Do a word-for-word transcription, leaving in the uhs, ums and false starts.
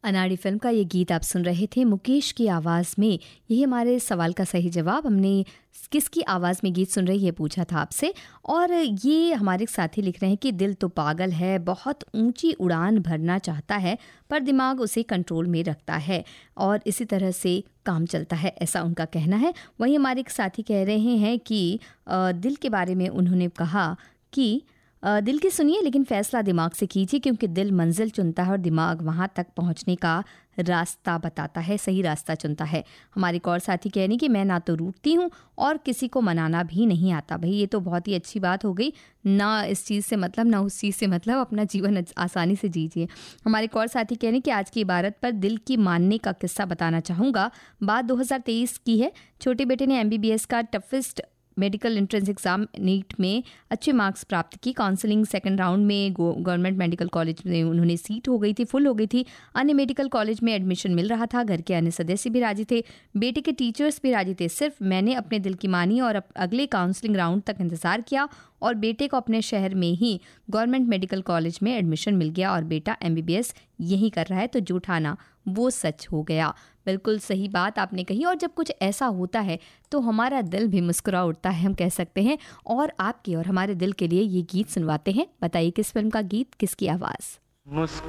अनाड़ी फिल्म का ये गीत आप सुन रहे थे मुकेश की आवाज़ में। यही हमारे सवाल का सही जवाब। हमने किसकी आवाज़ में गीत सुन रही है पूछा था आपसे, और ये हमारे साथी लिख रहे हैं कि दिल तो पागल है, बहुत ऊंची उड़ान भरना चाहता है पर दिमाग उसे कंट्रोल में रखता है और इसी तरह से काम चलता है, ऐसा उनका कहना है। वहीं हमारे एक साथी कह रहे हैं कि आ, दिल के बारे में उन्होंने कहा कि दिल की सुनिए लेकिन फैसला दिमाग से कीजिए, क्योंकि दिल मंजिल चुनता है और दिमाग वहाँ तक पहुँचने का रास्ता बताता है, सही रास्ता चुनता है। हमारे एक और साथी कह रही कि मैं ना तो रूठती हूँ और किसी को मनाना भी नहीं आता। भाई ये तो बहुत ही अच्छी बात हो गई, ना इस चीज़ से मतलब ना उस चीज़ से मतलब, अपना जीवन आसानी से जीजिए। हमारे एक और साथी कह रहे कि आज की इबारत पर दिल की मानने का किस्सा बताना चाहूँगा। बात दो हज़ार तेईस की है। छोटे बेटे ने एम बी बी एस का toughest medical entrance exam NEET में अच्छे मार्क्स प्राप्त की। काउंसलिंग सेकंड राउंड में गवर्नमेंट मेडिकल कॉलेज में उन्होंने सीट हो गई थी, फुल हो गई थी। अन्य मेडिकल कॉलेज में एडमिशन मिल रहा था। घर के अन्य सदस्य भी राजी थे, बेटे के टीचर्स भी राजी थे। सिर्फ मैंने अपने दिल की मानी और अगले काउंसलिंग राउंड तक इंतज़ार किया और बेटे को अपने शहर में ही गवर्नमेंट मेडिकल कॉलेज में एडमिशन मिल गया और बेटा एम बी बी एस यही कर रहा है। तो जो ठाना वो सच हो गया। बिल्कुल सही बात आपने कही। और जब कुछ ऐसा होता है तो हमारा दिल भी मुस्कुरा उठता है, हम कह सकते हैं। और आपके और हमारे दिल के लिए ये गीत सुनवाते हैं। बताइए किस फिल्म का गीत, किसकी आवाज़।